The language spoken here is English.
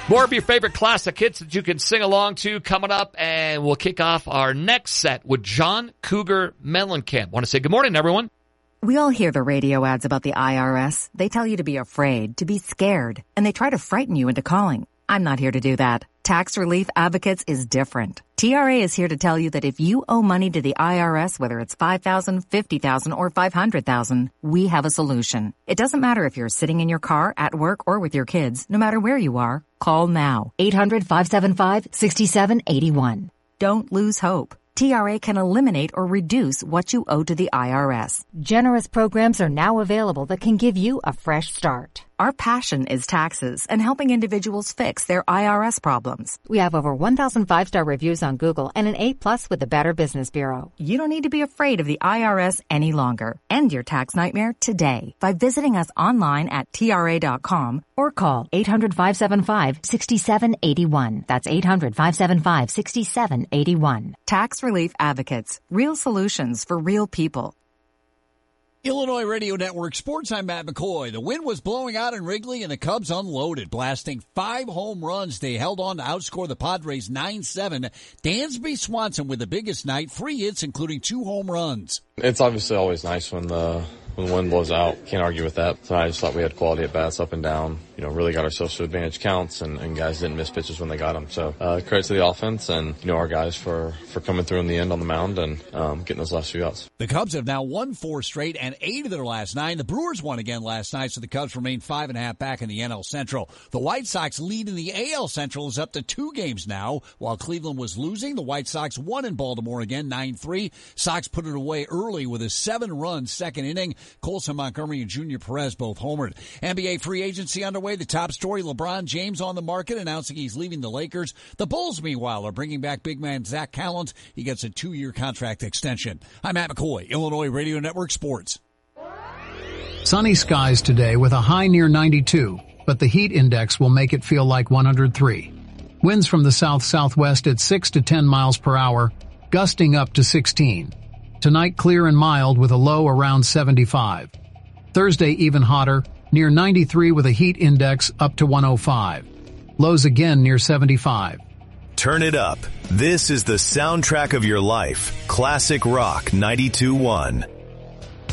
More of your favorite classic hits that you can sing along to coming up, and we'll kick off our next set with John Cougar Mellencamp. Want to say good morning, everyone. We all hear the radio ads about the IRS. They tell you to be afraid, to be scared, and they try to frighten you into calling. I'm not here to do that. Tax Relief Advocates is different. TRA is here to tell you that if you owe money to the IRS, whether it's $5,000, $50,000, or $500,000, we have a solution. It doesn't matter if you're sitting in your car, at work, or with your kids. No matter where you are, call now. 800-575-6781. Don't lose hope. TRA can eliminate or reduce what you owe to the IRS. Generous programs are now available that can give you a fresh start. Our passion is taxes and helping individuals fix their IRS problems. We have over 1,000 5-star reviews on Google and an A+ with the Better Business Bureau. You don't need to be afraid of the IRS any longer. End your tax nightmare today by visiting us online at TRA.com or call 800-575-6781. That's 800-575-6781. Tax Relief Advocates. Real solutions for real people. Illinois Radio Network Sports, I'm Matt McCoy. The wind was blowing out in Wrigley, and the Cubs unloaded, blasting 5 home runs. They held on to outscore the Padres 9-7. Dansby Swanson with the biggest night, 3 hits, including 2 home runs. It's obviously always nice when the wind blows out. Can't argue with that. So I just thought we had quality at bats up and down. Really got ourselves to advantage counts, and guys didn't miss pitches when they got them. So credit to the offense and our guys for coming through in the end on the mound and getting those last few outs. The Cubs have now won 4 straight and 8 of their last 9. The Brewers won again last night, so the Cubs remain 5.5 back in the NL Central. The White Sox lead in the AL Central is up to 2 games now. While Cleveland was losing, the White Sox won in Baltimore again, 9-3. Sox put it away early with a 7-run second inning. Colson Montgomery and Junior Perez both homered. NBA free agency underway. The top story, LeBron James on the market, announcing he's leaving the Lakers. The Bulls, meanwhile, are bringing back big man Zach Callens. He gets a 2-year contract extension. I'm Matt McCoy, Illinois Radio Network Sports. Sunny skies today with a high near 92, but the heat index will make it feel like 103. Winds from the south-southwest at 6 to 10 miles per hour, gusting up to 16. Tonight clear and mild with a low around 75. Thursday even hotter, near 93 with a heat index up to 105. Lows again near 75. Turn it up. This is the soundtrack of your life. Classic Rock 92.1.